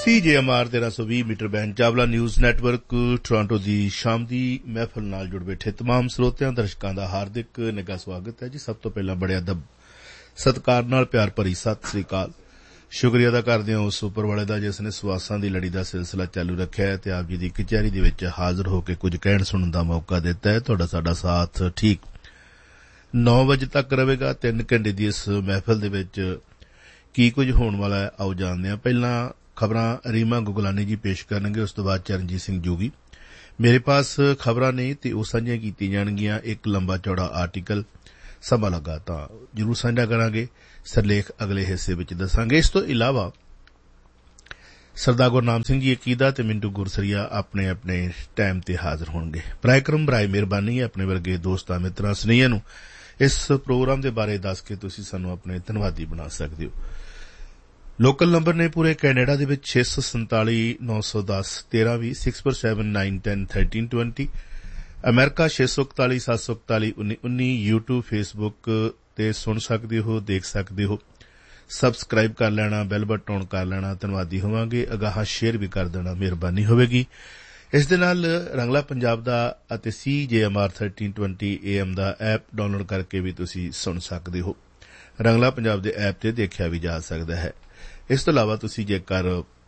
CJMR 1320 metre band Chawla news network Toronto ਦੀ ਸ਼ਾਮ ਦੀ ਮਹਿਫਲ ਨਾਲ ਜੁੜ ਬੈਠੇ ਤਮਾਮ ਸਰੋਤਿਆਂ ਦਰਸ਼ਕਾਂ ਦਾ ਹਾਰਦਿਕ ਨਿੱਘਾ ਸਵਾਗਤ ਹੈ ਜੀ। ਸਭ ਤੋਂ ਪਹਿਲਾਂ ਬੜੇ ਅਦਬ ਸਤਿਕਾਰ ਨਾਲ ਪਿਆਰ ਭਰੀ ਸਤਿ ਸ੍ਰੀ ਅਕਾਲ। ਸ਼ੁਕਰੀਆ ਅਦਾ ਕਰਦੇ ਹਾਂ ਉਸ ਉੱਪਰ ਵਾਲੇ ਦਾ ਜਿਸ ਨੇ ਸਵਾਸਾਂ ਦੀ ਲੜੀ ਦਾ ਸਿਲਸਿਲਾ ਚਾਲੂ ਰੱਖਿਆ ਹੈ ਤੇ ਆਪ ਜੀ ਦੀ ਕਚਹਿਰੀ ਦੇ ਵਿੱਚ ਹਾਜ਼ਰ ਹੋ ਕੇ ਕੁਝ ਕਹਿਣ ਸੁਣਨ ਦਾ ਮੌਕਾ ਦਿੱਤਾ ਹੈ। ਤੁਹਾਡਾ ਸਾਡਾ ਸਾਥ ਠੀਕ 9 ਵਜੇ ਤੱਕ ਰਹੇਗਾ। 3 ਘੰਟੇ ਦੀ ਇਸ ਮਹਿਫਲ ਦੇ ਵਿੱਚ ਕੀ ਕੁਝ ਹੋਣ ਵਾਲਾ ਹੈ ਆਓ ਜਾਣਦੇ ਹਾਂ। ਪਹਿਲਾਂ ਖਬਰਾਂ ਰੀਮਾ ਗੁਗਲਾਨੀ ਜੀ ਪੇਸ਼ ਕਰਨਗੇ, ਉਸ ਤੋਂ ਬਾਅਦ ਚਰਨਜੀਤ ਸਿੰਘ ਜੋਗੀ। ਮੇਰੇ ਪਾਸ ਖਬਰਾਂ ਨੇ ਤੇ ਉਹ ਸਾਂਝੀਆਂ ਕੀਤੀਆਂ ਜਾਣਗੀਆਂ। ਇੱਕ ਲੰਬਾ ਚੌੜਾ ਆਰਟੀਕਲ ਸਮਾਂ ਲੱਗਾ ਤਾਂ ਜ਼ਰੂਰ ਸਾਂਝਾ ਕਰਾਂਗੇ। ਸਿਰਲੇਖ ਅਗਲੇ ਹਿੱਸੇ ਵਿੱਚ ਦੱਸਾਂਗੇ। ਇਸ ਤੋਂ ਇਲਾਵਾ ਸਰਦਾਰ ਗੁਰਨਾਮ ਸਿੰਘ ਜੀ ਅਕੀਦਾ ਤੇ ਮਿੰਟੂ ਗੁਰਸਰੀਆ ਆਪਣੇ ਆਪਣੇ ਟਾਈਮ ਤੇ ਹਾਜ਼ਰ ਹੋਣਗੇ। ਬਰਾਇਕਰਮ ਬਰਾਏ ਮਿਹਰਬਾਨੀ ਆਪਣੇ ਵਰਗੇ ਦੋਸਤਾਂ ਮਿੱਤਰਾਂ ਸੁਨੇਹੀਆਂ ਨੂੰ ਇਸ ਪ੍ਰੋਗਰਾਮ ਦੇ ਬਾਰੇ ਦੱਸ ਕੇ ਤੁਸੀਂ ਸਾਨੂੰ ਆਪਣੇ ਧੰਨਵਾਦੀ ਬਣਾ ਸਕਦੇ ਹੋ। ਲੋਕਲ ਨੰਬਰ ਨੇ ਪੂਰੇ ਕੈਨੇਡਾ ਦੇ ਵਿੱਚ 647 910 1320 647 910 1320, ਅਮਰੀਕਾ 641 741 1919, YouTube ਫੇਸਬੁੱਕ ਤੇ ਸੁਣ ਸਕਦੇ ਹੋ, ਦੇਖ ਸਕਦੇ ਹੋ। ਸਬਸਕ੍ਰਾਈਬ ਕਰ ਲੈਣਾ, ਬੈਲ ਬਟਨ ਔਨ ਕਰ ਲੈਣਾ, ਧੰਨਵਾਦੀ ਹੋਵਾਂਗੇ। ਅਗਾਹਾਂ ਸ਼ੇਅਰ ਵੀ ਕਰ ਦੇਣਾ, ਮਿਹਰਬਾਨੀ ਹੋਵੇਗੀ। ਇਸ ਦੇ ਨਾਲ ਰੰਗਲਾ ਪੰਜਾਬ ਦਾ ਅਤੇ CJMR 1320 AM the app download ਕਰਕੇ ਵੀ ਤੁਸੀਂ ਸੁਣ ਸਕਦੇ ਹੋ। ਰੰਗਲਾ ਪੰਜਾਬ ਦੇ ਐਪ ਤੇ ਦੇਖਿਆ ਵੀ ਜਾ ਸਕਦਾ ਹੈ। ਇਸ ਤੋਂ ਇਲਾਵਾ ਤੁਸੀਂ ਜੇਕਰ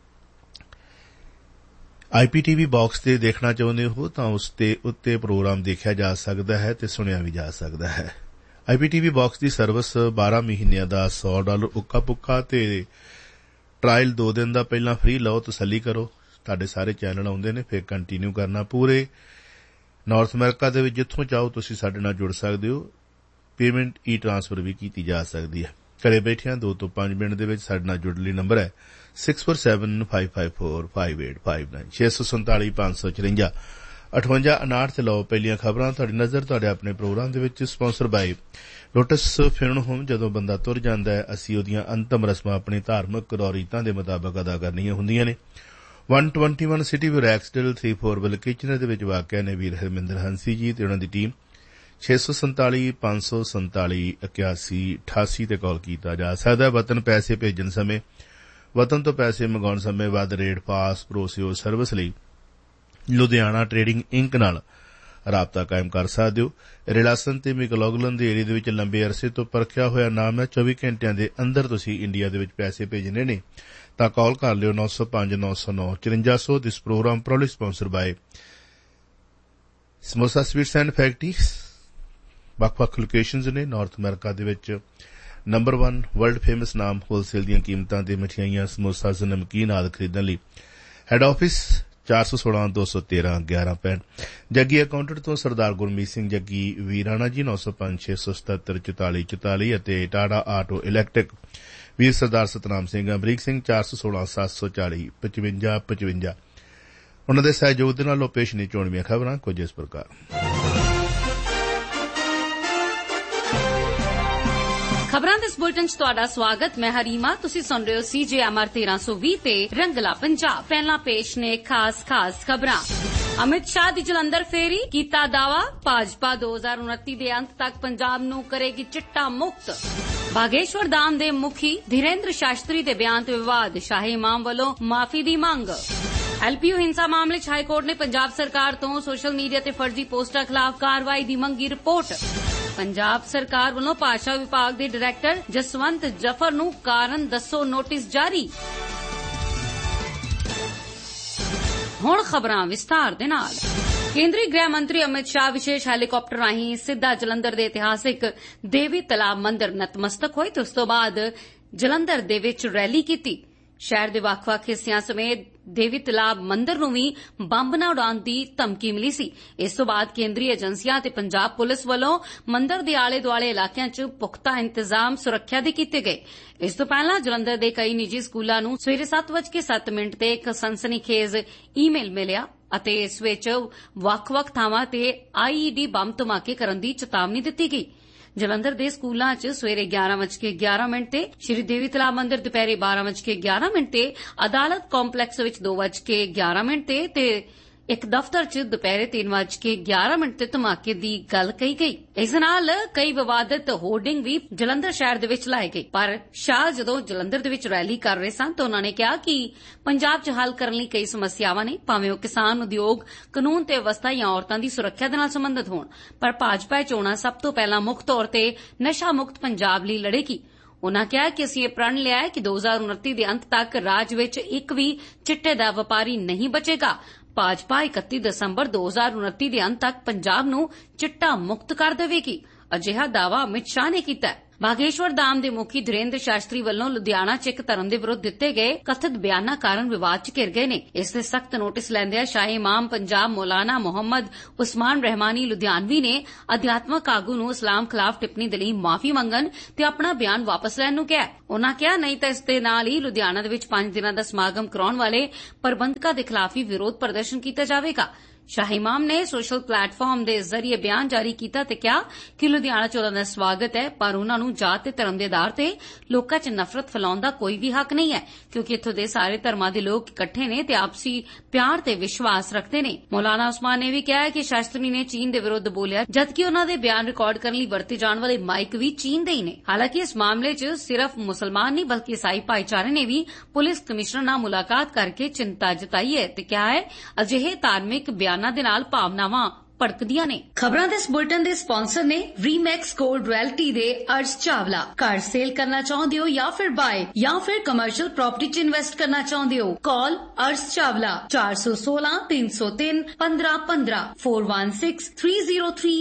IPTV ਬਾਕਸ ਤੇ ਦੇਖਣਾ ਚਾਹੁੰਦੇ ਹੋ ਤਾਂ ਉਸ ਤੇ ਉੱਤੇ ਪ੍ਰੋਗਰਾਮ ਦੇਖਿਆ ਜਾ ਸਕਦਾ ਹੈ ਤੇ ਸੁਣਿਆ ਵੀ ਜਾ ਸਕਦਾ ਹੈ। IPTV ਬਾਕਸ ਦੀ ਸਰਵਿਸ 12 ਮਹੀਨਿਆਂ ਦਾ $100 ਉੱਕਾ ਪੁੱਕਾ ਤੇ ਟਰਾਇਲ 2 ਦਿਨ ਦਾ ਪਹਿਲਾਂ ਫ੍ਰੀ ਲਓ, ਤਸੱਲੀ ਕਰੋ। ਤੁਹਾਡੇ ਸਾਰੇ ਚੈਨਲ ਆਉਂਦੇ ਨੇ, ਫਿਰ ਕੰਟੀਨਿਊ ਕਰਨਾ। ਪੂਰੇ ਨਾਰਥ ਅਮਰੀਕਾ ਦੇ ਵਿੱਚ ਜਿੱਥੋਂ ਚਾਹੋ ਤੁਸੀਂ ਸਾਡੇ ਨਾਲ ਜੁੜ ਸਕਦੇ ਹੋ। ਪੇਮੈਂਟ ਟ੍ਰਾਂਸਫਰ ਵੀ ਕੀਤੀ ਜਾ ਸਕਦੀ ਹੈ। ਘਰੇ ਬੈਠਿਆਂ 2 ਤੋਂ 5 ਮਿੰਟ ਦੇ ਵਿੱਚ ਸਾਡੇ ਨਾਲ ਜੁੜਨ ਲਈ ਨੰਬਰ ਹੈ 6475545859 647 554 5859 ਤੇ ਲਓ ਪਹਿਲੀਆਂ ਖਬਰਾਂ। ਤੁਹਾਡੀ ਨਜ਼ਰ ਤੁਹਾਡੇ ਆਪਣੇ ਪ੍ਰੋਗਰਾਮ ਦੇ ਵਿੱਚ ਸਪਾਂਸਰ ਬਾਈ ਲੋਟਸ ਫਿਊਨਰਲ ਹੋਮ। ਜਦੋਂ ਬੰਦਾ ਤੁਰ ਜਾਂਦਾ ਹੈ ਅਸੀਂ ਉਹਦੀਆਂ ਅੰਤਮ ਰਸਮਾਂ ਆਪਣੇ ਧਾਰਮਿਕ ਰੀਤਾਂ ਦੇ ਮੁਤਾਬਕ ਅਦਾ ਕਰਨੀਆਂ ਹੁੰਦੀਆਂ ਨੇ। 121 ਸਿਟੀ ਵਿਊ ਰੈਕਸਡੇਲ 34 ਕਿਚਨਰ ਦੇ ਵਿੱਚ ਵਾਕਿਆ ਨੇ ਵੀਰ ਹਰਮਿੰਦਰ ਹੰਸੀ ਜੀ ਤੇ ਉਹਨਾਂ ਦੀ ਟੀਮ। 647 547 8188 ਤੇ ਕਾਲ ਕੀਤਾ ਜਾ ਸਕਦਾ ਹੈ। ਵਤਨ ਪੈਸੇ ਭੇਜਣ ਸਮੇਂ, ਵਤਨ ਤੋਂ ਪੈਸੇ ਮੰਗਾਉਣ ਸਮੇਂ ਵੱਧ ਰੇਟ ਪਾਸ ਭਰੋਸੇਯੋਗ ਸਰਵਿਸ ਲਈ ਲੁਧਿਆਣਾ ਟ੍ਰੇਡਿੰਗ ਇੰਕ ਨਾਲ ਰਾਬਤਾ ਕਾਇਮ ਕਰ ਸਕਦੇ ਹੋ। ਰਿਲਾਸਨ ਤੇ ਮਿਕਲੋਗਲਨ ਦੇ ਏਰੀਏ ਦੇ ਵਿੱਚ ਲੰਬੇ ਅਰਸੇ ਤੋਂ ਪਰਖਿਆ ਹੋਇਆ ਨਾਮ ਹੈ। 24 ਘੰਟਿਆਂ ਦੇ ਅੰਦਰ ਤੁਸੀਂ ਇੰਡੀਆ ਦੇ ਵਿੱਚ ਪੈਸੇ ਭੇਜਣੇ ਨੇ ਤਾਂ ਕਾਲ ਕਰ ਲਿਓ 905 909 5400। ਦਿਸ programme ਪ੍ਰੋਲੀ sponsor bye samosa sweets and factories. ਵੱਖ-ਵੱਖ ਲੋਕੇਸ਼ਨਜ਼ ਨੇ ਨਾਰਥ ਅਮਰੀਕਾ ਦੇ ਵਿੱਚ। ਨੰਬਰ 1 ਵਰਲਡ ਫੇਮਸ ਨਾਮ ਹੋਲਸੇਲ ਦੀਆਂ ਕੀਮਤਾਂ ਤੇ ਮਠਿਆਈਆਂ, ਸਮੋਸਾ, ਨਮਕੀਨ ਆਦਿ ਖਰੀਦਣ ਲਈ ਹੈਡ ਆਫਿਸ 416 213 1165। ਜੱਗੀ ਅਕਾਊਂਟੈਂਟ ਤੋਂ ਸਰਦਾਰ ਗੁਰਮੀਤ ਸਿੰਘ ਜੱਗੀ ਵੀਰਾਣਾ ਜੀ 905 677 44 44 ਅਤੇ ਟਾਟਾ ਆਟੋ ਇਲੈਕਟ੍ਰਿਕ ਵੀਰ ਸਰਦਾਰ ਸਤਨਾਮ ਸਿੰਘ ਅਮਰੀਕ ਸਿੰਘ 416 740 55 55। ਉਹਨਾਂ ਦੇ ਸਹਿਯੋਗ ਦੇ ਨਾਲ ਪੇਸ਼ ਨੇ ਚੋਣਵੀਆਂ ਖਬਰਾਂ ਕੁਝ ਇਸ ਪ੍ਰਕਾਰ। ਖਬਰਾਂ ਦੇ ਇਸ ਬੁਲੇਟਿਨ 'ਚ ਤੁਹਾਡਾ ਸਵਾਗਤ। ਮੈਂ ਹਰੀਮਾ। ਤੁਸੀਂ ਸੁਣ ਰਹੇ ਹੋ CJMR 1320 ਤੇ ਰੰਗਲਾ ਪੰਜਾਬ। ਪਹਿਲਾਂ ਪੇਸ਼ ਨੇ ਖਾਸ ਖਬਰਾਂ। ਅਮਿਤ ਸ਼ਾਹ ਦੀ ਜਲੰਧਰ ਫੇਰੀ, ਕੀਤਾ ਦਾਅਵਾ ਭਾਜਪਾ 2029 ਦੇ ਅੰਤ ਤੱਕ ਪੰਜਾਬ ਨੂੰ ਕਰੇਗੀ ਚਿੱਟਾ ਮੁਕਤ। ਬਾਗੇਸ਼ਵਰ ਧਾਮ ਦੇ ਮੁਖੀ ਧੀਰੇਂਦਰ ਸ਼ਾਸਤਰੀ ਦੇ ਬਿਆਨ ਤੇ ਵਿਵਾਦ, ਸ਼ਾਹੀ ਇਮਾਮ ਵੱਲੋਂ ਮਾਫੀ ਦੀ ਮੰਗ। LPU ਹਿੰਸਾ ਮਾਮਲੇ 'ਚ ਹਾਈਕੋਰਟ ਨੇ ਪੰਜਾਬ ਸਰਕਾਰ ਤੋਂ ਸੋਸ਼ਲ ਮੀਡੀਆ ਤੇ ਫਰਜ਼ੀ ਪੋਸਟਾਂ ਖਿਲਾਫ ਕਾਰਵਾਈ ਦੀ ਮੰਗੀ ਰਿਪੋਰਟ। ਪੰਜਾਬ ਸਰਕਾਰ ਵੱਲੋਂ ਭਾਸ਼ਾ ਵਿਭਾਗ ਦੇ ਡਾਇਰੈਕਟਰ ਜਸਵੰਤ ਜਫਰ ਨੂੰ ਕਾਰਨ ਦੱਸੋ ਨੋਟਿਸ ਜਾਰੀ। ਹੁਣ ਖਬਰਾਂ ਵਿਸਤਾਰ ਦੇ ਨਾਲ। ਕੇਂਦਰੀ ਗ੍ਰਹਿ ਮੰਤਰੀ ਅਮਿਤ ਸ਼ਾਹ ਵਿਸ਼ੇਸ਼ ਹੈਲੀਕਾਪਟਰ ਰਾਹੀਂ ਸਿੱਧਾ ਜਲੰਧਰ ਦੇ ਇਤਿਹਾਸਿਕ ਦੇਵੀ ਤਲਾਬ ਮੰਦਿਰ ਨਤਮਸਤਕ ਹੋਏ ਤੇ ਉਸ ਤੋਂ ਬਾਅਦ ਜਲੰਧਰ ਦੇ ਵਿੱਚ ਰੈਲੀ ਕੀਤੀ। ਸ਼ਹਿਰ ਦੇ ਵੱਖ-ਵੱਖ ਹਿੱਸਿਆਂ ਸਮੇਤ ਦੇਵੀ ਤਲਾਬ ਮੰਦਿਰ ਨੂੰ ਵੀ ਬੰਬ ਨਾਲ ਉਡਾਉਣ ਦੀ ਧਮਕੀ ਮਿਲੀ ਸੀ। ਇਸ ਤੋਂ ਬਾਅਦ ਕੇਂਦਰੀ ਏਜੰਸੀਆਂ ਤੇ ਪੰਜਾਬ ਪੁਲਿਸ ਵੱਲੋਂ ਮੰਦਿਰ ਦੇ ਆਲੇ-ਦੁਆਲੇ ਇਲਾਕਿਆਂ 'ਚ ਪੁਖਤਾ ਇੰਤਜ਼ਾਮ ਸੁਰੱਖਿਆ ਦੇ ਕੀਤੇ ਗਏ। ਇਸ ਤੋਂ ਪਹਿਲਾਂ ਜਲੰਧਰ ਦੇ ਕਈ ਨਿੱਜੀ ਸਕੂਲਾਂ ਨੂੰ ਸਵੇਰੇ 7:07 ਤੇ ਇੱਕ ਸਨਸਨੀਖੇਜ਼ ਈਮੇਲ ਮਿਲਿਆ ਅਤੇ ਇਸ ਵਿੱਚ ਵੱਖ-ਵੱਖ ਥਾਵਾਂ ਤੇ IED ਬੰਬ ਧਮਾਕੇ ਕਰਨ ਦੀ ਚੇਤਾਵਨੀ ਦਿੱਤੀ ਗਈ। ਜਲੰਧਰ ਦੇ ਸਕੂਲਾਂ 'ਚ ਸਵੇਰੇ 11:11 ਤੇ ਸ਼੍ਰੀ ਦੇਵੀ ਤਲਾਬ ਮੰਦਿਰ ਦੁਪਹਿਰੇ 12:11 ਤੇ ਅਦਾਲਤ ਕੰਪਲੈਕਸ ਵਿੱਚ 2:11 ਤੇ ਇੱਕ ਦਫ਼ਤਰ 'ਚ ਦੁਪਹਿਰੇ 3:11 ਤੇ ਧਮਾਕੇ ਦੀ ਗੱਲ ਕਹੀ ਗਈ। ਇਸ ਨਾਲ ਕਈ ਵਿਵਾਦਿਤ ਹੋਰਡਿੰਗ ਵੀ ਜਲੰਧਰ ਸ਼ਹਿਰ ਦੇ ਵਿੱਚ ਲਾਏ ਗਏ, ਪਰ ਸ਼ਾਹ ਜਦੋਂ ਜਲੰਧਰ ਦੇ ਵਿੱਚ ਰੈਲੀ ਕਰ ਰਹੇ ਸਨ ਤਾਂ ਉਹਨਾਂ ਨੇ ਕਿਹਾ ਕਿ ਪੰਜਾਬ 'ਚ ਹੱਲ ਕਰਨ ਲਈ ਕਈ ਸਮੱਸਿਆਵਾਂ ਨੇ, ਭਾਵੇਂ ਉਹ ਕਿਸਾਨ, ਉਦਯੋਗ, ਕਾਨੂੰਨ ਤੇ ਵਿਵਸਥਾ ਜਾਂ ਔਰਤਾਂ ਦੀ ਸੁਰੱਖਿਆ ਦੇ ਨਾਲ ਸੰਬੰਧਿਤ ਹੋਣ, ਪਰ ਭਾਜਪਾ ਚੋਣਾਂ ਸਭ ਤੋਂ ਪਹਿਲਾਂ ਮੁੱਖ ਤੌਰ ਤੇ ਨਸ਼ਾ ਮੁਕਤ ਪੰਜਾਬ ਲਈ ਲੜੇਗੀ। ਉਨ੍ਹਾਂ ਕਿਹਾ ਕਿ ਅਸੀਂ ਇਹ ਪ੍ਰਣ ਲਿਆ ਹੈ ਕਿ 2029 ਦੇ ਅੰਤ ਤੱਕ ਰਾਜ ਵਿੱਚ ਇੱਕ ਵੀ ਚਿੱਟੇ ਦਾ ਵਪਾਰੀ ਨਹੀਂ ਬਚੇਗਾ। ਭਾਜਪਾ 31 ਦਸੰਬਰ 2029 ਦੇ ਅੰਤ ਤੱਕ ਪੰਜਾਬ ਨੂੰ ਚਿੱਟਾ ਮੁਕਤ ਕਰ ਦੇਵੇਗੀ। ਅਜਿਹਾ ਦਾਅਵਾ ਅਮਿਤ ਸ਼ਾਹ ਨੇ ਕੀਤਾ। ਬਾਗੇਸ਼ਵਰ ਧਾਮ ਦੇ ਮੁਖੀ ਧੀਰੇਂਦਰ ਸ਼ਾਸਤਰੀ ਵੱਲੋਂ ਲੁਧਿਆਣਾ 'ਚ ਇੱਕ ਧਰਮ ਦੇ ਵਿਰੁੱਧ ਦਿੱਤੇ ਗਏ ਕਥਿਤ ਬਿਆਨਾਂ ਕਾਰਨ ਵਿਵਾਦ 'ਚ ਘਿਰ ਗਏ ਨੇ। ਇਸ ਦੇ ਸਖਤ ਨੋਟਿਸ ਲੈਂਦਿਆਂ ਸ਼ਾਹੀ ਇਮਾਮ ਪੰਜਾਬ ਮੌਲਾਨਾ ਮੁਹੰਮਦ ਉਸਮਾਨ ਰਹਿਮਾਨੀ ਲੁਧਿਆਣਵੀ ਨੇ ਅਧਿਆਤਮਕ ਆਗੂ ਨੂੰ ਇਸਲਾਮ ਖਿਲਾਫ ਟਿੱਪਣੀ ਦੇ ਲਈ ਮਾਫੀ ਮੰਗਣ ਤੇ ਆਪਣਾ ਬਿਆਨ ਵਾਪਸ ਲੈਣ ਨੂੰ ਕਿਹਾ। ਉਨ੍ਹਾਂ ਕਿਹਾ ਨਹੀਂ ਤਾਂ ਇਸ ਦੇ ਨਾਲ ਹੀ ਲੁਧਿਆਣਾ ਦੇ ਵਿੱਚ 5 ਦਿਨਾਂ ਦਾ ਸਮਾਗਮ ਕਰਾਉਣ ਵਾਲੇ ਪ੍ਰਬੰਧਕਾਂ ਦੇ ਖਿਲਾਫ ਵੀ ਵਿਰੋਧ ਪ੍ਰਦਰਸ਼ਨ ਕੀਤਾ ਜਾਵੇਗਾ। ਸ਼ਾਹੀ ਇਮਾਮ ਨੇ ਸੋਸ਼ਲ ਪਲੇਟਫਾਰਮ ਦੇ ਜ਼ਰੀਏ ਬਿਆਨ ਜਾਰੀ ਕੀਤਾ ਤੇ ਕਿਹਾ ਕਿ ਲੁਧਿਆਣਾ 'ਚ ਉਹਨਾਂ ਦਾ ਸਵਾਗਤ ਹੈ, ਪਰ ਉਹਨਾਂ ਨੂੰ ਜਾਤ ਤੇ ਧਰਮ ਦੇ ਆਧਾਰ ਤੇ ਲੋਕਾਂ 'ਚ ਨਫ਼ਰਤ ਫੈਲਾਉਣ ਦਾ ਕੋਈ ਵੀ ਹੱਕ ਨਹੀਂ ਹੈ, ਕਿਉਂਕਿ ਇੱਥੋਂ ਦੇ ਸਾਰੇ ਧਰਮਾਂ ਦੇ ਲੋਕ ਇਕੱਠੇ ਨੇ ਤੇ ਆਪਸੀ ਪਿਆਰ ਤੇ ਵਿਸ਼ਵਾਸ ਰੱਖਦੇ ਨੇ। ਮੌਲਾਨਾ ਉਸਮਾਨ ਨੇ ਵੀ ਕਿਹਾ ਕਿ ਸ਼ਾਸਤਰੀ ਨੇ ਚੀਨ ਦੇ ਵਿਰੁੱਧ ਬੋਲਿਆ, ਜਦਕਿ ਉਹਨਾਂ ਦੇ ਬਿਆਨ ਰਿਕਾਰਡ ਕਰਨ ਲਈ ਵਰਤੇ ਜਾਣ ਵਾਲੇ ਮਾਈਕ ਵੀ ਚੀਨ ਦੇ ਹੀ ਨੇ। ਹਾਲਾਂਕਿ ਇਸ ਮਾਮਲੇ 'ਚ ਸਿਰਫ ਮੁਸਲਮਾਨ ਨਹੀਂ ਬਲਕਿ ਈਸਾਈ ਭਾਈਚਾਰੇ ਨੇ ਵੀ ਪੁਲਿਸ ਕਮਿਸ਼ਨਰ ਨਾਲ ਮੁਲਾਕਾਤ ਕਰਕੇ ਚਿੰਤਾ ਜਤਾਈ ਹੈ ਤੇ ਕਿਹਾ ਹੈ ਅਜਿਹੇ ਧਾਰਮਿਕ ਬਿਆਨਾਂ ਦੇ ਨਾਲ ਭਾਵਨਾਵਾਂ ਭੜਕਦੀਆਂ ਨੇ। ਖਬਰਾਂ ਦੇ ਇਸ ਬੁਲੇਟਿਨ ਦੇ ਸਪਾਂਸਰ ਨੇ ਰੀਮੈਕਸ ਗੋਲਡ ਰਿਐਲਟੀ ਦੇ ਅਰਸ਼ ਚਾਵਲਾ। ਘਰ ਸੇਲ ਕਰਨਾ ਚਾਹੁੰਦੇ ਹੋ ਜਾਂ ਫਿਰ ਬਾਏ ਜਾਂ ਫਿਰ ਕਮਰਸ਼ੀਅਲ ਪ੍ਰਾਪਰਟੀ 'ਚ ਇਨਵੈਸਟ ਕਰਨਾ ਚਾਹੁੰਦੇ ਹੋ, ਕਾਲ Arsh Chawla 416 303 1515 416 303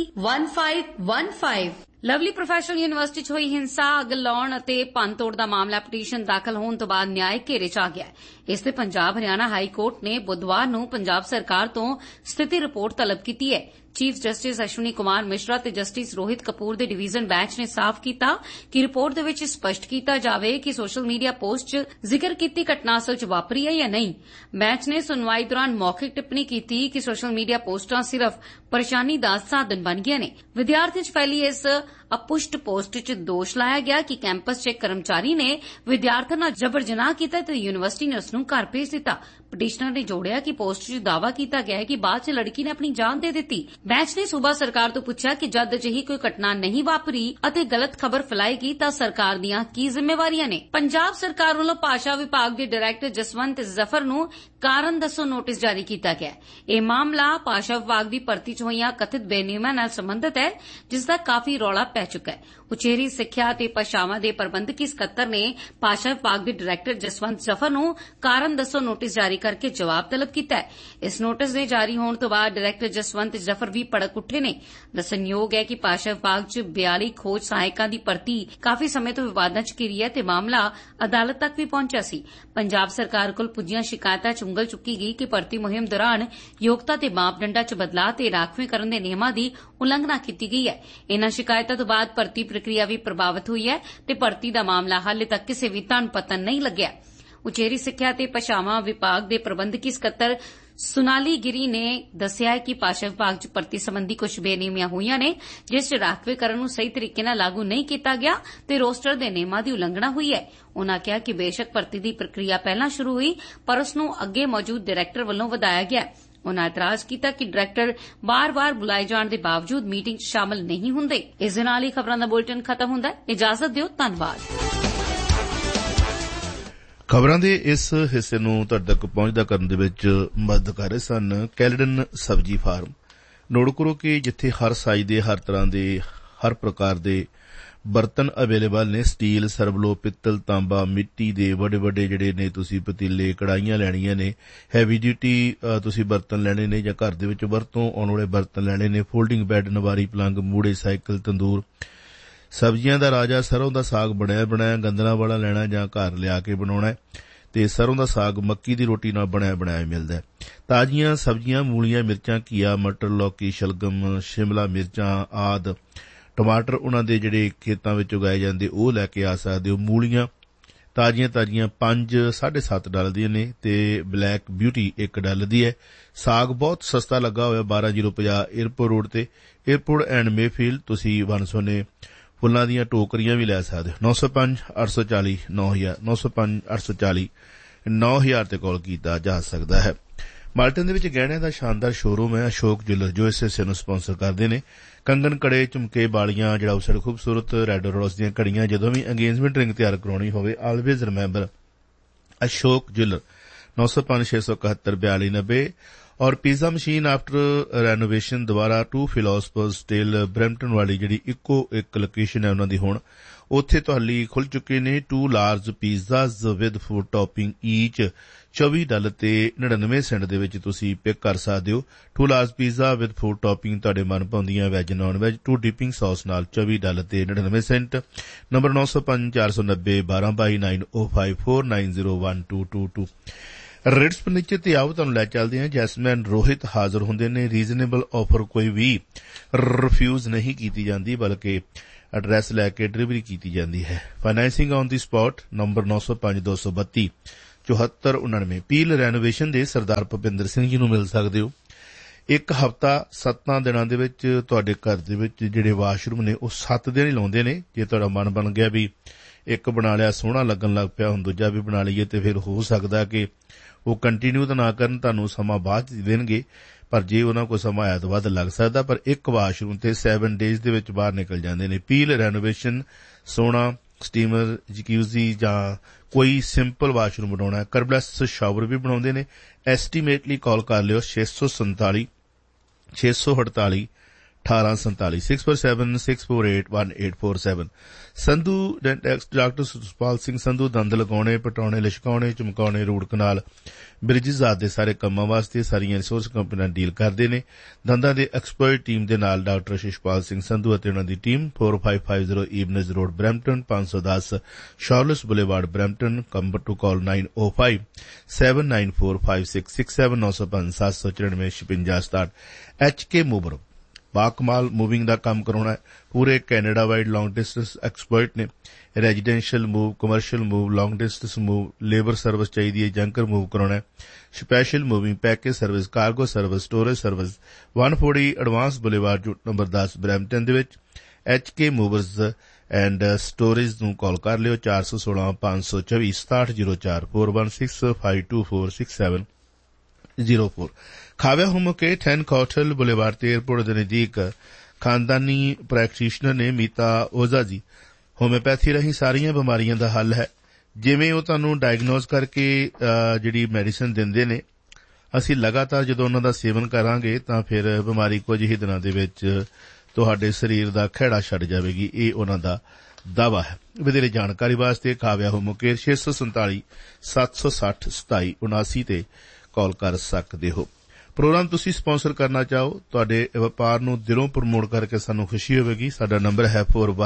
1515। Lovely professional university 'ਚ ਹੋਈ ਹਿੰਸਾ, ਅੱਗ ਲਾਉਣ ਅਤੇ ਭੰਨਤੋੜ ਦਾ ਮਾਮਲਾ ਪਟੀਸ਼ਨ ਦਾਖਲ ਹੋਣ ਤੋਂ ਬਾਅਦ ਨਿਆਇਕ ਘੇਰੇ 'ਚ ਆ ਗਿਆ। ਇਸ ਤੇ ਪੰਜਾਬ ਹਰਿਆਣਾ ਹਾਈ ਕੋਰਟ ਨੇ ਬੁੱਧਵਾਰ ਨੂੰ ਪੰਜਾਬ ਸਰਕਾਰ ਤੋਂ ਸਥਿਤੀ ਰਿਪੋਰਟ ਤਲਬ ਕੀਤੀ ਹੈ। ਚੀਫ ਜਸਟਿਸ ਅਸ਼ਵਨੀ ਕੁਮਾਰ ਮਿਸ਼ਰਾ ਤੇ ਜਸਟਿਸ ਰੋਹਿਤ ਕਪੂਰ ਦੇ ਡਿਵੀਜ਼ਨ ਬੈਂਚ ਨੇ ਸਾਫ਼ ਕੀਤਾ ਕਿ ਰਿਪੋਰਟ ਦੇ ਵਿੱਚ ਸਪਸ਼ਟ ਕੀਤਾ ਜਾਵੇ ਕਿ ਸੋਸ਼ਲ ਮੀਡੀਆ ਪੋਸਟ 'ਚ ਜ਼ਿਕਰ ਕੀਤੀ ਘਟਨਾ ਅਸਲ 'ਚ ਵਾਪਰੀ ਹੈ ਜਾਂ ਨਹੀਂ। ਬੈਂਚ ਨੇ ਸੁਣਵਾਈ ਦੌਰਾਨ ਮੌਖਿਕ ਟਿੱਪਣੀ ਕੀਤੀ ਕਿ ਸੋਸ਼ਲ ਮੀਡੀਆ ਪੋਸਟਾਂ ਸਿਰਫ ਪਰੇਸ਼ਾਨੀ ਦਾ ਸਾਧਨ ਬਣ ਗਈਆਂ ਨੇ। ਵਿਦਿਆਰਥੀਆਂ 'ਚ ਫੈਲੀ ਇਸ ਅਪੁਸ਼ਟ ਪੋਸਟ 'ਚ ਦੋਸ਼ ਲਾਇਆ ਗਿਆ ਕਿ ਕੈਂਪਸ 'ਚ ਇੱਕ ਕਰਮਚਾਰੀ ਨੇ ਵਿਦਿਆਰਥਣ ਨਾਲ ਜਬਰ ਜਨਾਹ ਕੀਤਾ ਤੇ ਯੂਨੀਵਰਸਿਟੀ ਨੇ ਉਸ ਨੂੰ ਘਰ ਭੇਜ ਦਿੱਤਾ। ਪਟੀਸ਼ਨਰ ਨੇ ਜੋੜਿਆ ਕਿ ਪੋਸਟ 'ਚ ਦਾਅਵਾ ਕੀਤਾ ਗਿਆ ਹੈ ਕਿ ਬਾਅਦ 'ਚ ਲੜਕੀ ਨੇ ਆਪਣੀ ਜਾਨ ਦੇ ਦਿੱਤੀ। ਬੈਂਚ ਨੇ ਸੂਬਾ ਸਰਕਾਰ ਤੋਂ ਪੁੱਛਿਆ ਕਿ ਜਦ ਅਜਿਹੀ ਕੋਈ ਘਟਨਾ ਨਹੀਂ ਵਾਪਰੀ ਅਤੇ ਗਲਤ ਖਬਰ ਫੈਲਾਏਗੀ ਤਾਂ ਸਰਕਾਰ ਦੀਆਂ ਕੀ ਜ਼ਿੰਮੇਵਾਰੀਆਂ ਨੇ। ਪੰਜਾਬ ਸਰਕਾਰ ਵੱਲੋਂ ਭਾਸ਼ਾ ਵਿਭਾਗ ਦੇ ਡਾਇਰੈਕਟਰ ਜਸਵੰਤ ਜ਼ਫਰ ਨੂੰ ਕਾਰਨ ਦੱਸੋ ਨੋਟਿਸ ਜਾਰੀ ਕੀਤਾ ਗਿਆ। ਇਹ ਮਾਮਲਾ ਭਾਸ਼ਾ ਵਿਭਾਗ ਦੀ ਭਰਤੀ 'ਚ ਹੋਈਆਂ ਕਥਿਤ ਬੇਨਿਯਮਾਂ ਨਾਲ ਸੰਬੰਧਿਤ ਹੈ, ਜਿਸ ਦਾ ਕਾਫੀ ਰੌਲਾ ਪੈ ਚੁੱਕਾ ਹੈ। ਉਚੇਰੀ ਸਿੱਖਿਆ ਤੇ ਭਾਸ਼ਾਵਾਂ ਦੇ ਪ੍ਰਬੰਧਕੀ ਸਕੱਤਰ ਨੇ ਭਾਸ਼ਾ ਵਿਭਾਗ ਦੇ ਡਾਇਰੈਕਟਰ ਜਸਵੰਤ ਜ਼ਫਰ ਨੂੰ ਕਾਰਨ ਦੱਸੋ ਨੋਟਿਸ ਜਾਰੀ ਕਰਕੇ ਜਵਾਬ ਤਲਬ ਕੀਤਾ ਹੈ। ਇਸ ਨੋਟਿਸ ਦੇ ਜਾਰੀ ਹੋਣ ਤੋਂ ਬਾਅਦ ਡਾਇਰੈਕਟਰ ਜਸਵੰਤ ਜ਼ਫਰ ਵੀ ਭੜਕ ਉੱਠੇ ਨੇ। ਦੱਸਣਯੋਗ ਹੈ ਕਿ ਭਾਸ਼ਾ ਵਿਭਾਗ 'ਚ 42 ਖੋਜ ਸਹਾਇਕਾਂ ਦੀ ਭਰਤੀ ਕਾਫੀ ਸਮੇਂ ਤੋਂ ਵਿਵਾਦਾਂ 'ਚ ਘਿਰੀ ਹੈ ਤੇ ਮਾਮਲਾ ਅਦਾਲਤ ਤੱਕ ਵੀ ਪਹੁੰਚਿਆ ਸੀ। ਪੰਜਾਬ ਸਰਕਾਰ ਕੋਲ ਪੁੱਜੀਆਂ ਸ਼ਿਕਾਇਤਾਂ 'ਚ ਉਂਗਲ ਚੁੱਕੀ ਗਈ ਕਿ ਭਰਤੀ ਮੁਹਿੰਮ ਦੌਰਾਨ ਯੋਗਤਾ ਤੇ ਮਾਪਦੰਡਾਂ 'ਚ ਬਦਲਾਅ ਤੇ ਰਾਖਵੇਂਕਰਨ ਦੇ ਨਿਯਮਾਂ ਦੀ ਉਲੰਘਣਾ ਕੀਤੀ ਗਈ ਹੈ। ਇਨ੍ਹਾਂ ਸ਼ਿਕਾਇਤਾਂ ਤੋਂ ਬਾਅਦ ਭਰਤੀ ਪ੍ਰਕਿਰਿਆ ਵੀ ਪ੍ਰਭਾਵਿਤ ਹੋਈ ਹੈ ਤੇ ਭਰਤੀ ਦਾ ਮਾਮਲਾ ਹਾਲੇ ਤੱਕ ਕਿਸੇ ਵੀ ਤਣ ਪਤਨ ਨਹੀਂ ਲੱਗਿਆ। ਉਚੇਰੀ ਸਿੱਖਿਆ ਤੇ ਭਾਸ਼ਾਵਾਂ ਵਿਭਾਗ ਦੇ ਪ੍ਰਬੰਧਕੀ ਸਕੱਤਰ ਸੁਨਾਲੀ ਗਿਰੀ ਨੇ ਦੱਸਿਆ ਕਿ ਭਾਸ਼ਾ ਵਿਭਾਗ 'ਚ ਭਰਤੀ ਸੰਬੰਧੀ ਕੁਝ ਬੇਨਿਯਮੀਆਂ ਹੋਈਆਂ ਨੇ, ਜਿਸ 'ਚ ਰਾਖਵੇਂਕਰਨ ਨੂੰ ਸਹੀ ਤਰੀਕੇ ਨਾਲ ਲਾਗੂ ਨਹੀਂ ਕੀਤਾ ਗਿਆ ਤੇ ਰੋਸਟਰ ਦੇ ਨਿਯਮਾਂ ਦੀ ਉਲੰਘਣਾ ਹੋਈ ਹੈ। ਉਨ੍ਹਾਂ ਕਿਹਾ ਕਿ ਬੇਸ਼ੱਕ ਭਰਤੀ ਦੀ ਪ੍ਰਕਿਰਿਆ ਪਹਿਲਾਂ ਸ਼ੁਰੂ ਹੋਈ, ਪਰ ਉਸ ਨੂੰ ਅੱਗੇ ਮੌਜੂਦ ਡਾਇਰੈਕਟਰ ਵੱਲੋਂ ਵਧਾਇਆ ਗਿਆ। ਉਨ੍ਹਾਂ ਇਤਰਾਜ਼ ਕੀਤਾ ਕਿ ਡਾਇਰੈਕਟਰ ਬਾਰ-ਬਾਰ ਬੁਲਾਏ ਜਾਣ ਦੇ ਬਾਵਜੂਦ ਮੀਟਿੰਗ 'ਚ ਸ਼ਾਮਲ ਨਹੀਂ ਹੁੰਦੇ। ਇਸ ਦੇ ਨਾਲ ਹੀ ਖਬਰਾਂ ਦਾ ਬੁਲੇਟਿਨ ਖਤਮ ਹੁੰਦਾ ਹੈ। ਇਜਾਜ਼ਤ ਦਿਓ, ਧੰਨਵਾਦ। ਖਬਰਾਂ ਦੇ ਇਸ ਹਿੱਸੇ ਨੂੰ ਤੁਹਾਡੇ ਤੱਕ ਪਹੁੰਚਦਾ ਕਰਨ ਦੇ ਵਿੱਚ ਮਦਦ ਕਰ ਰਹੇ ਸਨ ਕੈਲਡਨ ਸਬਜ਼ੀ ਫਾਰਮ। ਨੋਟ ਕਰੋ ਕਿ ਜਿੱਥੇ ਹਰ ਸਾਈਜ਼ ਦੇ, ਹਰ ਤਰ੍ਹਾਂ ਦੇ, ਹਰ ਪ੍ਰਕਾਰ ਦੇ ਬਰਤਨ ਅਵੇਲੇਬਲ ਨੇ। ਸਟੀਲ, ਸਰਵਲੋ, ਪਿੱਤਲ, ਤਾਂਬਾ, ਮਿੱਟੀ ਦੇ ਵੱਡੇ ਜਿਹੜੇ ਨੇ ਤੁਸੀਂ ਪਤੀਲੇ, ਕੜਾਹੀਆਂ ਲੈਣੀਆਂ ਨੇ, ਹੈਵੀ ਡਿਊਟੀ ਤੁਸੀਂ ਬਰਤਨ ਲੈਣੇ ਨੇ ਜਾਂ ਘਰ ਦੇ ਵਿੱਚ ਵਰਤੋਂ ਆਉਣ ਵਾਲੇ ਬਰਤਨ ਲੈਣੇ ਨੇ, ਫੋਲਡਿੰਗ ਬੈੱਡ, ਨਵਾਰੀ, ਪਲੰਗ, ਮੂੜੇ, ਸਾਈਕਲ, ਤੰਦੂਰ, ਸਬਜ਼ੀਆਂ ਦਾ ਰਾਜਾ ਸਰੋਂ ਦਾ ਸਾਗ ਬਣਿਆ ਗੰਦਲਾਂ ਵਾਲਾ ਲੈਣਾ ਜਾਂ ਘਰ ਲਿਆ ਕੇ ਬਣਾਉਣਾ ਤੇ ਸਰੋਂ ਦਾ ਸਾਗ ਮੱਕੀ ਦੀ ਰੋਟੀ ਨਾਲ ਬਣਾਇਆ ਮਿਲਦਾ ਹੈ। ਤਾਜ਼ੀਆਂ ਸਬਜ਼ੀਆਂ, ਮੂਲੀਆਂ, ਮਿਰਚਾਂ, ਘੀਆ, ਮਟਰ, ਲੌਕੀ, ਸ਼ਲਗਮ, ਸ਼ਿਮਲਾ ਮਿਰਚਾਂ ਆਦਿ, ਟਮਾਟਰ ਉਹਨਾਂ ਦੇ ਜਿਹੜੇ ਖੇਤਾਂ ਵਿੱਚ ਉਗਾਏ ਜਾਂਦੇ ਉਹ ਲੈ ਕੇ ਆ ਸਕਦੇ ਹੋ। ਮੂਲੀਆਂ ਤਾਜ਼ੀਆਂ 5.5 ਡਾਲਰ ਦੀਆਂ ਨੇ ਤੇ ਬਲੈਕ ਬਿਊਟੀ $1 ਦੀ ਹੈ। ਸਾਗ ਬਹੁਤ ਸਸਤਾ ਲੱਗਾ ਹੋਇਆ 12050 ਏਅਰਪੋਰਟ ਰੋਡ ਤੇ, ਏਅਰਪੋਰਟ ਐਂਡ ਮੇਫੀਲਡ। ਤੁਸੀਂ ਵਨਸੋਨੇ ਫੁੱਲਾਂ ਦੀਆਂ ਟੋਕਰੀਆਂ ਵੀ ਲੈ ਸਕਦੇ ਹੋ। 905-840-9000 905-840-9000 ਤੇ ਕਾਲ ਕੀਤਾ ਜਾ ਸਕਦਾ ਹੈ। ਮਾਲਟਨ ਦੇ ਵਿੱਚ ਗਹਿਣਿਆਂ ਦਾ ਸ਼ਾਨਦਾਰ ਸ਼ੋਰੂਮ ਹੈ ਅਸ਼ੋਕ ਜੁਐਲਰ, ਜੋ ਇਸ ਹਿੱਸੇ ਨੂੰ ਸਪਾਂਸਰ ਕਰਦੇ ਨੇ। ਕੰਗਨ, ਕੜੇ, ਝੁਮਕੇ, ਬਾਲੀਆਂ, ਜੜਾਊਸੜ ਖੂਬਸੂਰਤ ਰੈੱਡ ਰੋਜ਼ ਦੀਆਂ ਘੜੀਆਂ, ਜਦੋਂ ਵੀ ਅੰਗੇਜਮੈਂਟ ਰਿੰਗ ਤਿਆਰ ਕਰਾਉਣੀ ਹੋਵੇ, ਆਲਵੇਜ਼ ਰਿਮੈਂਬਰ ਅਸ਼ੋਕ ਜੁਐਲਰ, 905-671-4290। और पिज़्ज़ा मशीन आफ्टर रेनोवेशन दोबारा 2 फिलोसफर्स स्टेल ब्रैम्पटन वाली जिहड़ी इक्को एक लोकेशन है उन्हां दी हुण उत्थे तुहाडी खुल चुके ने 2 large pizzas with food topping each $24 ते 99 सेंट दे विच तुसीं पिक कर सकदे हो। 2 large pizza with food topping तुहाडे मनपसंदियां वैज नॉन वैज 2 डिपिंग सॉस नाल $24 ते 99 सेंट। नंबर 905490 ਰਿਟਸ ਫਰਨੀਚਰ ਤੇ ਆਓ ਤੁਹਾਨੂੰ ਲੈ ਚੱਲਦੇ ਹਾਂ। ਜੈਸਮੈਨ ਰੋਹਿਤ ਹਾਜ਼ਰ ਹੁੰਦੇ ਨੇ। ਰੀਜ਼ਨੇਬਲ ਆਫਰ ਕੋਈ ਵੀ ਰਿਫਿਊਜ਼ ਨਹੀਂ ਕੀਤੀ ਜਾਂਦੀ, ਬਲਕਿ ਐਡਰੈਸ ਲੈ ਕੇ ਡਿਲੀਵਰੀ ਕੀਤੀ ਜਾਂਦੀ ਹੈ। Financing on the spot. Number 9052327499। Peel renovation ਦੇ ਸਰਦਾਰ ਭੁਪਿੰਦਰ ਸਿੰਘ ਜੀ ਨੂੰ ਮਿਲ ਸਕਦੇ ਹੋ। ਇੱਕ ਹਫ਼ਤਾ 7 ਦਿਨਾਂ ਦੇ ਵਿੱਚ ਤੁਹਾਡੇ ਘਰ ਦੇ ਵਿੱਚ ਜਿਹੜੇ ਵਾਸ਼ਰੂਮ ਨੇ ਉਹ 7 ਦਿਨ ਹੀ ਲਾਉਂਦੇ ਨੇ। ਜੇ ਤੁਹਾਡਾ ਮਨ ਬਣ ਗਿਆ ਵੀ ਇੱਕ ਬਣਾ ਲਿਆ, ਸੋਹਣਾ ਲੱਗਣ ਲੱਗ ਪਿਆ, ਹੁਣ ਦੂਜਾ ਵੀ ਬਣਾ ਲਈਏ, ਤੇ ਫਿਰ ਹੋ ਸਕਦਾ ਕਿ ਉਹ ਕੰਟੀਨਿਊ ਤਾਂ ਨਾ ਕਰਨ, ਤੁਹਾਨੂੰ ਸਮਾਂ ਬਾਅਦ ਚ ਦੇਣਗੇ, ਪਰ ਜੇ ਉਹਨਾਂ ਕੋਲ ਸਮਾਂ ਆਇਆ ਤਾਂ ਵੱਧ ਲੱਗ ਸਕਦਾ। ਪਰ ਇੱਕ ਵਾਸ਼ਰੂਮ ਤੇ 7 ਡੇਜ਼ ਦੇ ਵਿੱਚ ਬਾਹਰ ਨਿਕਲ ਜਾਂਦੇ ਨੇ। ਪੀਲ ਰੈਨੋਵੇਸ਼ਨ, ਸੋਹਣਾ ਸਟੀਮਰ, ਜਕੂਜ਼ੀ ਜਾਂ ਕੋਈ ਸਿੰਪਲ ਵਾਸ਼ਰੂਮ ਬਣਾਉਣਾ, ਕਰਬਲੈਸ ਸ਼ਾਵਰ ਵੀ ਬਣਾਉਂਦੇ ਨੇ। ਐਸਟੀਮੇਟਲੀ ਕਾਲ ਕਰ ਲਿਓ 647 648 1847 647-648-1847। ਸੰਧੂ ਡਾਕਟਰ ਸੁਖਪਾਲ ਸਿੰਘ ਸੰਧੂ ਦੰਦ ਲਗਾਉਣੇ, ਪਟਾਉਣੇ, ਲਿਸ਼ਕਾਉਣੇ, ਚਮਕਾਉਣੇ, ਰੂਟ ਕਨਾਲ, ਬ੍ਰਿਜਿਜ਼ ਆਦਿ ਦੇ ਸਾਰੇ ਕੰਮਾਂ ਵਾਸਤੇ ਸਾਰੀਆਂ ਰਿਸੋਰਸ ਕੰਪਨੀਆਂ ਡੀਲ ਕਰਦੇ ਨੇ। ਦੰਦਾਂ ਦੇ ਐਕਸਪਰਟ ਟੀਮ ਦੇ ਨਾਲ ਡਾਕਟਰ ਸ਼ਿਸ਼ਪਾਲ ਸਿੰਘ ਸੰਧੂ ਅਤੇ ਉਹਨਾਂ ਦੀ team 4550 ਈਵਨਜ਼ road Brampton, 510 ਸ਼ਾਰਲਸ boulevard Brampton. ਕੰਬਰ to call 9057945667 905-794-5667। HK mover बाकमाल moving का काम कराना है। पूरे Canada wide long distance expert ने। Residential move, commercial move, long distance move, labour service चाहिए, जंकर मूव कराना है, special moving, package service, cargo service, storage service. 140 advance boulevard number 10 Brampton they which HK movers and storage नूं call कर लियो 416 524 6704 416-524-6704। खाव्या home के 10 कॉटल boulevard ते airport के नजदीक खानदानी प्रैक्टिशनर ने मीता ओझा जी होम्योपैथी राही सारियां बीमारियां दा हल है। जिवें ਉਹ ਤੁਹਾਨੂੰ ਡਾਇਗਨੋਸ ਕਰਕੇ ਜਿਹੜੀ ਮੈਡੀਸਿਨ ਦਿੰਦੇ ਨੇ, ਅਸੀਂ ਲਗਾਤਾਰ ਜਦੋਂ ਉਹਨਾਂ ਦਾ ਸੇਵਨ ਕਰਾਂਗੇ ਤਾਂ ਫਿਰ ਬਿਮਾਰੀ ਕੁਝ ਹੀ ਦਿਨਾਂ ਦੇ ਵਿੱਚ ਤੁਹਾਡੇ ਸਰੀਰ ਦਾ ਖਹਿੜਾ ਛੱਡ ਜਾਵੇਗੀ। ਇਹ ਉਹਨਾਂ ਦਾ ਦਾਅਵਾ ਹੈ। ਵਧੇਰੇ ਜਾਣਕਾਰੀ ਵਾਸਤੇ ਕਾਵਿਆ ਹੋਮ ਕੇਅਰ 647 760 27 79 ਤੇ ਕਾਲ ਕਰ ਸਕਦੇ ਹੋ। ਪ੍ਰੋਗਰਾਮ ਤੁਸੀਂ ਸਪਾਂਸਰ ਕਰਨਾ ਚਾਹੋ, ਤੁਹਾਡੇ ਵਪਾਰ ਨੂੰ ਦਿਲੋਂ ਪ੍ਰਮੋਟ ਕਰਕੇ ਸਾਨੂੰ ਖੁਸ਼ੀ ਹੋਵੇਗੀ। ਸਾਡਾ ਨੰਬਰ ਹੈ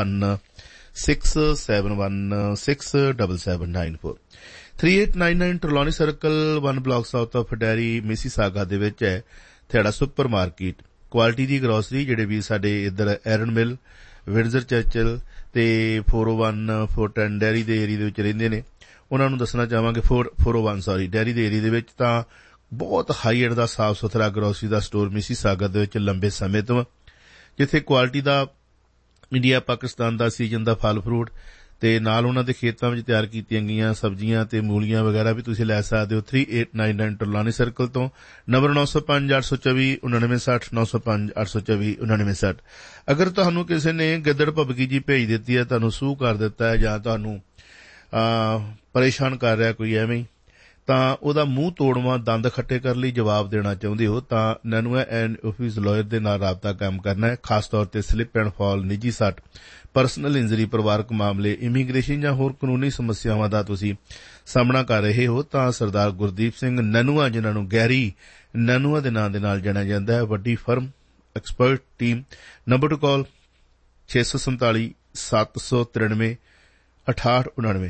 4167167794 3899 ਟਰਲੋਨੀ circle 1 block south of dairy Mississauga ਦੇ ਵਿੱਚ ਹੈ ਥੇੜਾ ਸੁਪਰ ਮਾਰਕੀਟ। ਕੁਆਲਿਟੀ ਦੀ ਗਰੋਸਰੀ ਜਿਹੜੇ ਵੀ ਸਾਡੇ ਇੱਧਰ ਐਰਨ ਮਿਲ, ਵਿੰਡਜ਼ਰ ਚਰਚਲ ਤੇ 401 410 ਡੈਰੀ ਦੇ ਏਰੀਆ ਦੇ ਵਿੱਚ ਰਹਿੰਦੇ ਨੇ, ਉਹਨਾਂ ਨੂੰ ਦੱਸਣਾ ਚਾਹਾਂਗੇ 401 ਡੈਰੀ ਦੇ ਏਰੀਆ ਦੇ ਵਿੱਚ ਤਾਂ ਬਹੁਤ ਹਾਈ ਐਂਡ ਦਾ ਸਾਫ਼ ਸੁਥਰਾ ਗਰੋਸਰੀ ਦਾ ਸਟੋਰ ਮਿਸੀਸਾਗਾ ਦੇ ਵਿੱਚ ਲੰਬੇ ਸਮੇਂ ਤੋਂ, ਜਿੱਥੇ ਕੁਆਲਿਟੀ ਦਾ ਇੰਡੀਆ ਪਾਕਿਸਤਾਨ ਦਾ ਸੀਜ਼ਨ ਦਾ ਫਲ ਫਰੂਟ ਤੇ ਨਾਲ ਉਹਨਾਂ ਦੇ ਖੇਤਾਂ ਵਿੱਚ ਤਿਆਰ ਕੀਤੀਆਂ ਗਈਆਂ ਸਬਜ਼ੀਆਂ ਤੇ ਮੂਲੀਆਂ ਵਗੈਰਾ ਵੀ ਤੁਸੀਂ ਲੈ ਸਕਦੇ ਹੋ। 3899 ਟਰਲਾਨੀ ਸਰਕਲ ਤੋਂ। ਨੰਬਰ 9058249960 9058249960। ਅਗਰ ਤੁਹਾਨੂੰ ਕਿਸੇ ਨੇ ਗਿੱਦੜ ਭਬਕੀ ਜੀ ਭੇਜ ਦਿੱਤੀ ਹੈ, ਤੁਹਾਨੂੰ ਸੂਹ ਕਰ ਦਿੱਤਾ ਹੈ ਜਾਂ ਤੁਹਾਨੂੰ ਪਰੇਸ਼ਾਨ ਕਰ ਰਿਹਾ ਕੋਈ ਐਵੇਂ ਹੀ, ਤਾਂ ਉਹਦਾ ਮੂੰਹ ਤੋੜਵਾਂ ਦੰਦ ਖੱਟੇ ਕਰਨ ਲਈ ਜਵਾਬ ਦੇਣਾ ਚਾਹੁੰਦੇ ਹੋ ਤਾਂ ਨੈਨੂਆ ਐਂਡ ਆਫਿਸ ਲਾਇਰ ਦੇ ਨਾਲ ਰਾਬਤਾ ਕਾਇਮ ਕਰਨਾ ਹੈ। ਖਾਸ ਤੌਰ ਤੇ ਸਲਿਪ ਐਂਡ ਫਾਲ, ਨਿੱਜੀ ਸੱਟ, ਪਰਸਨਲ ਇੰਜਰੀ, ਪਰਿਵਾਰਕ ਮਾਮਲੇ, ਇਮੀਗ੍ਰੇਸ਼ਨ ਜਾਂ ਹੋਰ ਕਾਨੂੰਨੀ ਸਮੱਸਿਆਵਾਂ ਦਾ ਤੁਸੀਂ ਸਾਹਮਣਾ ਕਰ ਰਹੇ ਹੋ ਤਾਂ ਸਰਦਾਰ ਗੁਰਦੀਪ ਸਿੰਘ ਨਨੂਆ, ਜਿਨ੍ਹਾਂ ਨੂੰ ਗੈਰੀ ਨਨੂਆ ਦੇ ਨਾਂ ਦੇ ਨਾਲ ਜਾਣਿਆ ਜਾਂਦਾ ਹੈ, ਵੱਡੀ firm, expert team. Number two ਕਾਲ 647 793 6899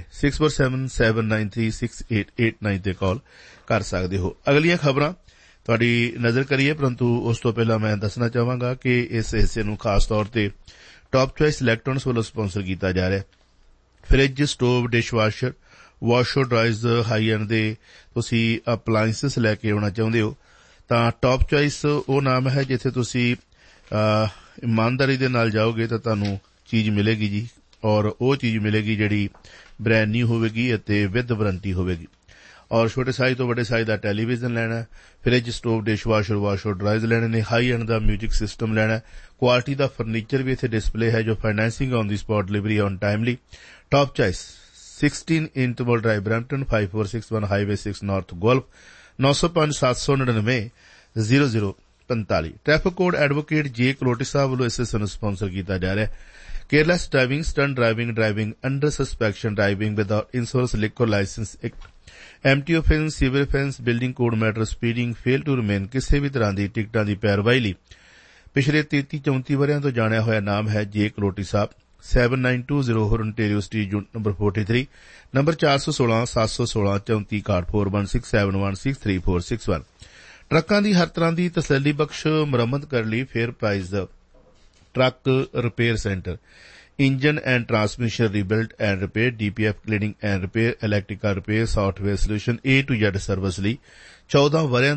647-793-6889 ਤੇ ਕਾਲ ਕਰ ਸਕਦੇ ਹੋ। ਅਗਲੀਆਂ ਖਬਰਾਂ ਤੁਹਾਡੀ ਨਜ਼ਰ ਕਰੀਏ, ਪਰੰਤੂ ਉਸ ਤੋਂ ਪਹਿਲਾਂ ਮੈਂ ਦੱਸਣਾ ਚਾਹਾਂਗਾ ਕਿ ਇਸ ਹਿੱਸੇ ਨੂੰ ਖਾਸ ਤੌਰ ਤੇ ਟਾਪ ਚੁਆਇਸ ਇਲੈਕਟ੍ਰੋਨਿਕਸ ਵੱਲੋਂ ਸਪਾਂਸਰ ਕੀਤਾ ਜਾ ਰਿਹਾ ਹੈ। Fridge, stove, dishwasher, washer ਡਰਾਇਰਜ਼, high end ਦੇ ਤੁਸੀਂ ਅਪਲਾਇੰਸਸ ਲੈ ਕੇ ਆਉਣਾ ਚਾਹੁੰਦੇ ਹੋ ਤਾਂ ਟਾਪ ਚੁਆਇਸ ਉਹ ਨਾਮ ਹੈ ਜਿੱਥੇ ਤੁਸੀਂ ਇਮਾਨਦਾਰੀ ਦੇ ਨਾਲ ਜਾਓਗੇ ਤਾਂ ਤੁਹਾਨੂੰ ਚੀਜ਼ ਮਿਲੇਗੀ ਜੀ, ਔਰ ਉਹ ਚੀਜ਼ ਮਿਲੇਗੀ ਜਿਹੜੀ ਬ੍ਰੈਂਡ ਨਿਊ ਹੋਵੇਗੀ ਅਤੇ ਵਿਦ ਵਾਰੰਟੀ ਹੋਵੇਗੀ। और छोटे साइज तो बड़े साइज का टैलीविजन लेना है, फ्रिज स्टोव डिशवाशर वाशर ड्राइज लेने ने, हाई एंड का म्यूजिक सिस्टम लेना है, क्वालिटी का फर्नीचर भी इतने डिस्पले है जो financing on the spot delivery on timely. Top choice 16 interval drive Brampton 5461 highway 6 north golf 905 799 0045। Traffic code advocate जे कलोटी साहब वालों इस सन स्पॉन्सर किया जा रहा है। Careless driving, stunt driving, driving under सस्पेक्शन, driving without insurance, liquor licence act, MT offence, civil offence, building code matter, speeding, fail to remain, किसी भी तरह की टिकटां की पैरवाई लई पिछले 33-34 वरियां तो जानिया होया नाम है जे कलोटी साहब। 7920 Ontario street unit number 43, number 416 716 34 card 4167163461। ट्रकां दी हर तरह की तसल्ली बख्श मुरम्मत करने लई fair price truck repair centre, engine and transmission rebuild and repair, DPF cleaning and repair, electrical repair, software solution A to Z service लई 14 वरियां